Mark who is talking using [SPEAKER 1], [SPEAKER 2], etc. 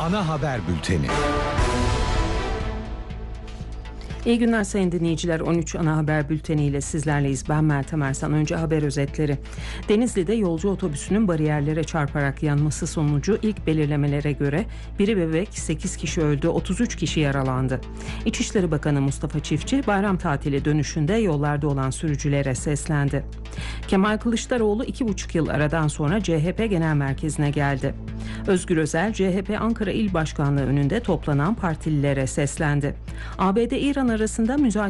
[SPEAKER 1] Ana haber bülteni.
[SPEAKER 2] İyi günler sayın dinleyiciler. 13 ana haber bülteniyle sizlerleyiz. Ben Meltem Ersan. Önce haber özetleri. Denizli'de yolcu otobüsünün bariyerlere çarparak yanması sonucu ilk belirlemelere göre biri bebek, 8 kişi öldü, 33 kişi yaralandı. İçişleri Bakanı Mustafa Çiftçi bayram tatili dönüşünde yollarda olan sürücülere seslendi. Kemal Kılıçdaroğlu 2,5 yıl aradan sonra CHP Genel Merkezi'ne geldi. Özgür Özel, CHP Ankara İl Başkanlığı önünde toplanan partililere seslendi. ABD-İran arasında müzakere